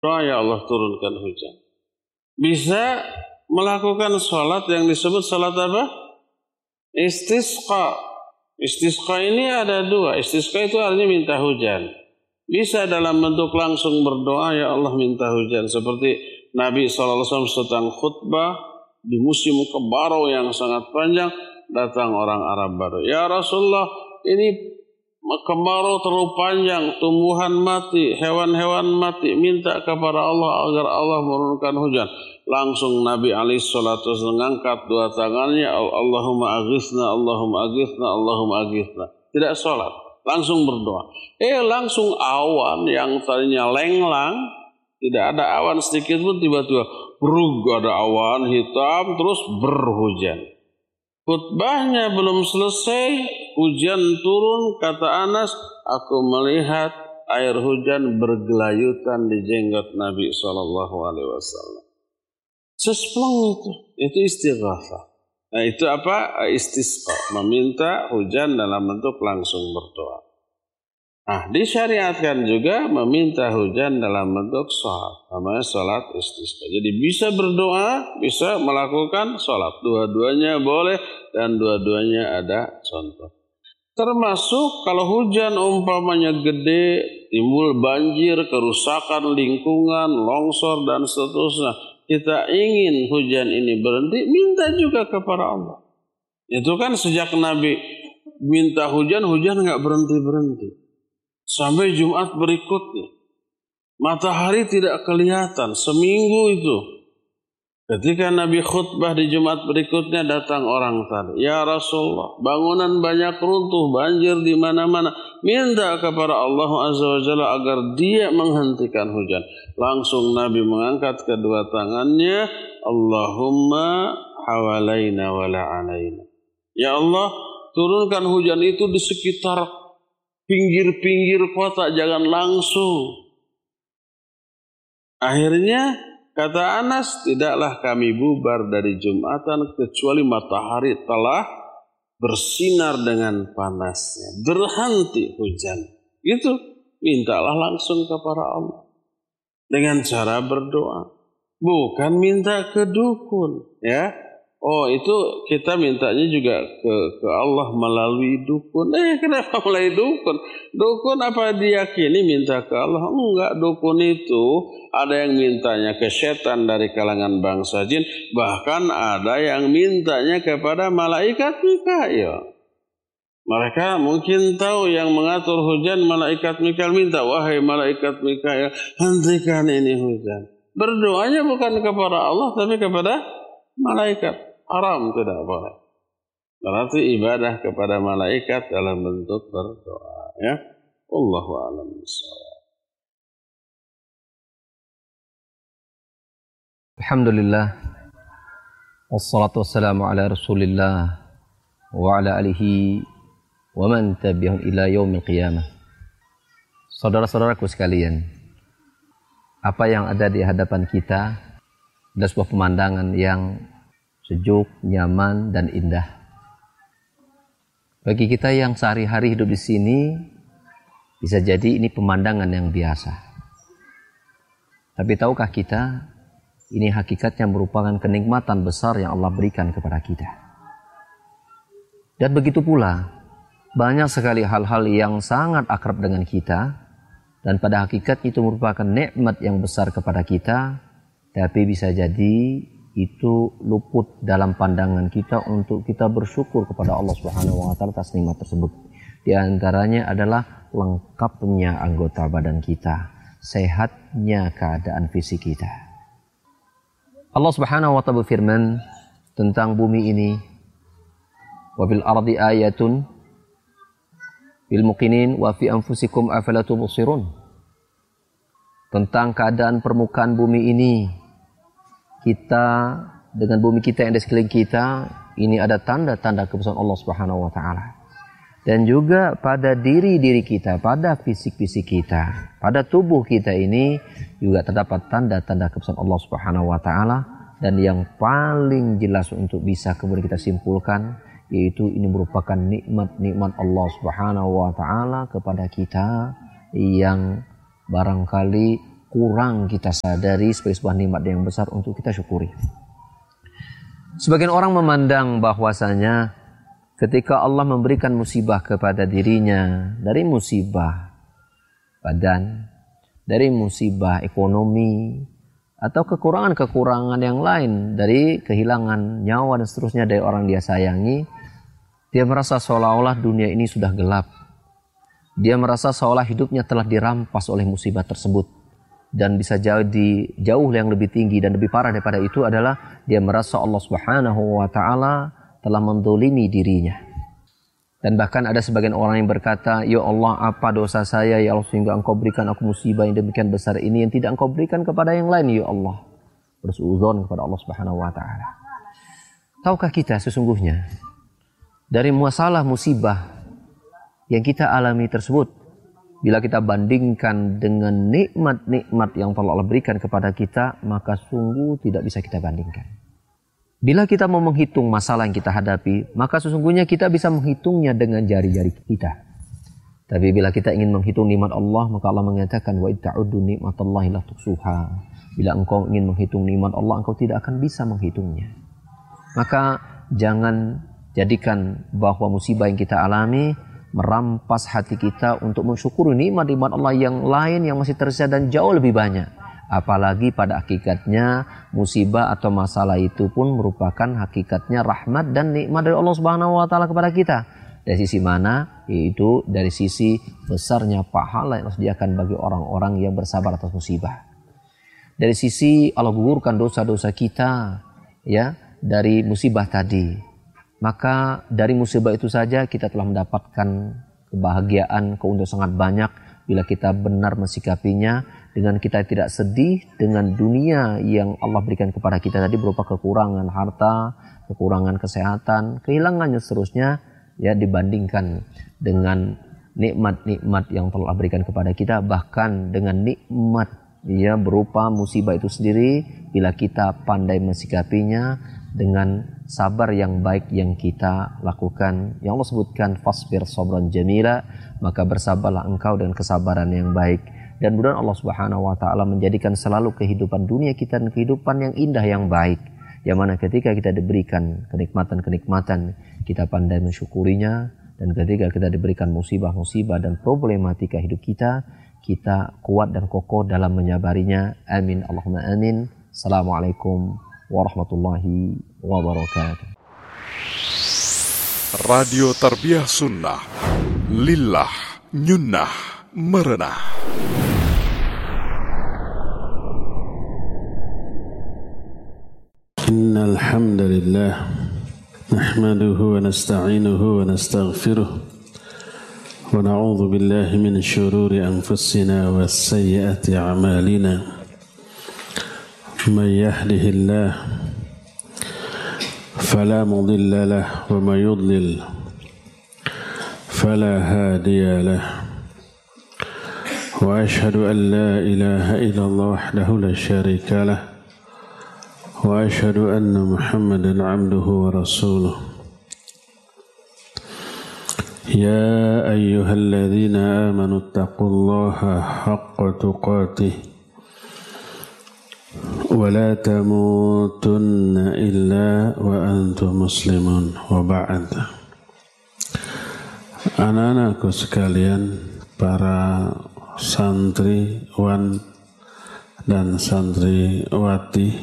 doa ya Allah turunkan hujan. Bisa melakukan sholat yang disebut sholat apa? Istisqa. Istisqa ini ada dua. Istisqa itu artinya minta hujan. Bisa dalam bentuk langsung berdoa, ya Allah minta hujan. Seperti Nabi SAW sedang khutbah di musim kemarau yang sangat panjang, datang orang Arab baru. Ya Rasulullah, ini kemarau terlalu panjang, tumbuhan mati, hewan-hewan mati. Minta kepada Allah agar Allah menurunkan hujan. Langsung Nabi SAW mengangkat dua tangannya, Allahumma aghithna, Allahumma aghithna, Allahumma aghithna. Tidak sholat, langsung berdoa. Langsung awan yang tadinya lenglang, tidak ada awan sedikit pun, tiba-tiba ada awan hitam terus berhujan. Khutbahnya belum selesai, hujan turun. Kata Anas, aku melihat air hujan bergelayutan di jenggot Nabi SAW. Sesplong itu istighatsah. Nah itu apa? Istisqa, meminta hujan dalam bentuk langsung berdoa. Nah disyariatkan juga meminta hujan dalam bentuk sholat, namanya sholat istisqa. Jadi bisa berdoa, bisa melakukan sholat. Dua-duanya boleh dan dua-duanya ada contoh. Termasuk kalau hujan umpamanya gede, timbul banjir, kerusakan lingkungan, longsor dan seterusnya. Kita ingin hujan ini berhenti, minta juga kepada Allah. Itu kan sejak Nabi minta hujan, hujan nggak berhenti-berhenti. Sampai Jumat berikutnya. Matahari tidak kelihatan, seminggu itu. Ketika Nabi khutbah di Jumat berikutnya, datang orang tadi. Ya Rasulullah, bangunan banyak runtuh, banjir di mana-mana. Minta kepada Allah Azza wa Jalla agar dia menghentikan hujan. Langsung Nabi mengangkat kedua tangannya. Allahumma hawalaina wa la'alaina. Ya Allah, turunkan hujan itu di sekitar pinggir-pinggir kota, jangan langsung. Akhirnya kata Anas, tidaklah kami bubar dari Jumatan kecuali matahari telah bersinar dengan panasnya. Berhenti hujan. Itu mintalah langsung kepada Allah. Dengan cara berdoa. Bukan minta ke dukun. Ya. Oh itu kita mintanya juga ke Allah melalui dukun. Kenapa melalui dukun? Dukun apa diyakini minta ke Allah? Enggak, dukun itu ada yang mintanya ke setan dari kalangan bangsa jin. Bahkan ada yang mintanya kepada malaikat Mikail. Mereka mungkin tahu yang mengatur hujan malaikat Mikail, minta, wahai malaikat Mikail, hentikan ini hujan. Berdoanya bukan kepada Allah tapi kepada malaikat. Haram, tidak boleh. Berarti ibadah kepada malaikat dalam bentuk berdoa. Ya, Allahu a'lam bishawab. Alhamdulillah, wassalatu wassalamu ala Rasulillah wa ala alihi wa man tabi'ahum ila yaumil qiyamah. Saudara-saudaraku sekalian, apa yang ada di hadapan kita adalah sebuah pemandangan yang sejuk, nyaman, dan indah. Bagi kita yang sehari-hari hidup di sini, bisa jadi ini pemandangan yang biasa. Tapi tahukah kita, ini hakikatnya merupakan kenikmatan besar yang Allah berikan kepada kita. Dan begitu pula, banyak sekali hal-hal yang sangat akrab dengan kita, dan pada hakikatnya itu merupakan nikmat yang besar kepada kita, tapi bisa jadi itu luput dalam pandangan kita untuk kita bersyukur kepada Allah Subhanahu wa taala atas nikmat tersebut. Di antaranya adalah lengkapnya anggota badan kita, sehatnya keadaan fisik kita. Allah Subhanahu wa taala berfirman tentang bumi ini, wa fil ardi ayatun bil muqinin wa fi anfusikum afala tubsirun. Tentang keadaan permukaan bumi ini, kita dengan bumi kita yang di sekeliling kita, ini ada tanda-tanda kebesaran Allah Subhanahu wa taala. Dan juga pada diri-diri kita, pada fisik-fisik kita, pada tubuh kita ini juga terdapat tanda-tanda kebesaran Allah Subhanahu wa taala, dan yang paling jelas untuk bisa kemudian kita simpulkan yaitu ini merupakan nikmat-nikmat Allah Subhanahu wa taala kepada kita yang barangkali kurang kita sadari sebagai sebuah nikmat yang besar untuk kita syukuri. Sebagian orang memandang bahwasanya ketika Allah memberikan musibah kepada dirinya, dari musibah badan, dari musibah ekonomi, atau kekurangan-kekurangan yang lain, dari kehilangan nyawa dan seterusnya dari orang dia sayangi, dia merasa seolah-olah dunia ini sudah gelap. Dia merasa seolah hidupnya telah dirampas oleh musibah tersebut. Dan bisa jadi jauh yang lebih tinggi dan lebih parah daripada itu adalah dia merasa Allah Subhanahu wa ta'ala telah mendolimi dirinya. Dan bahkan ada sebagian orang yang berkata, ya Allah, apa dosa saya ya Allah sehingga engkau berikan aku musibah yang demikian besar ini yang tidak engkau berikan kepada yang lain ya Allah. Bersuudzon kepada Allah Subhanahu wa ta'ala. Tahukah kita sesungguhnya dari masalah musibah yang kita alami tersebut, bila kita bandingkan dengan nikmat-nikmat yang telah Allah berikan kepada kita, maka sungguh tidak bisa kita bandingkan. Bila kita mau menghitung masalah yang kita hadapi, maka sesungguhnya kita bisa menghitungnya dengan jari-jari kita. Tapi bila kita ingin menghitung nikmat Allah, maka Allah mengatakan, wa itta'uddu nikmatallahi la tuhsuha. Bila engkau ingin menghitung nikmat Allah, engkau tidak akan bisa menghitungnya. Maka jangan jadikan bahwa musibah yang kita alami merampas hati kita untuk mensyukuri nikmat-nikmat Allah yang lain yang masih tersisa dan jauh lebih banyak. Apalagi pada hakikatnya musibah atau masalah itu pun merupakan hakikatnya rahmat dan nikmat dari Allah Subhanahu wa taala kepada kita. Dari sisi mana? Yaitu dari sisi besarnya pahala yang disediakan bagi orang-orang yang bersabar atas musibah. Dari sisi Allah gugurkan dosa-dosa kita ya dari musibah tadi. Maka dari musibah itu saja kita telah mendapatkan kebahagiaan, keuntungan sangat banyak bila kita benar mensikapinya dengan kita tidak sedih dengan dunia yang Allah berikan kepada kita tadi berupa kekurangan harta, kekurangan kesehatan, kehilangannya seterusnya ya dibandingkan dengan nikmat-nikmat yang telah Allah berikan kepada kita, bahkan dengan nikmat ya berupa musibah itu sendiri bila kita pandai mensikapinya dengan sabar yang baik yang kita lakukan. Yang Allah sebutkan fasbir sabran jamila, maka bersabarlah engkau dengan kesabaran yang baik. Dan mudah Allah Subhanahu wa taala menjadikan selalu kehidupan dunia kita dan kehidupan yang indah yang baik. Yang mana ketika kita diberikan kenikmatan-kenikmatan, kita pandai mensyukurinya, dan ketika kita diberikan musibah-musibah dan problematika hidup kita, kita kuat dan kokoh dalam menyabarinya. Amin Allahumma amin. Assalamualaikum warahmatullahi wabarakatuh. Radio Tarbiyah Sunnah, lillah nyunnah merenah. Innal hamdalillah nahmaduhu wa nasta'inuhu wa nastaghfiruh wa na'udzu billahi min shururi anfusina wa sayyiati a'malina. من يهده الله فلا مضل له ومن يضلل فلا هادي له وأشهد أن لا إله إلا الله وحده لا شريك له وأشهد أن محمدا عبده ورسوله يا أيها الذين آمنوا اتقوا الله حق تقاته ولا تموتن إلا وأنتم مسلمون وبعد. Anak-anakku sekalian, para santriwan dan santriwati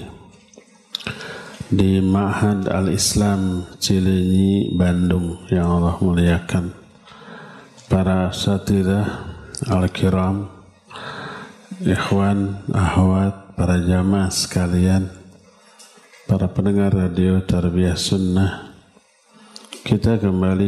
di Ma'had Al-Islam Cileunyi, Bandung yang Allah muliakan, para asatidzah al-kiram, ikhwan, akhwat, para jamaah sekalian, para pendengar radio Tarbiyah Sunnah, kita kembali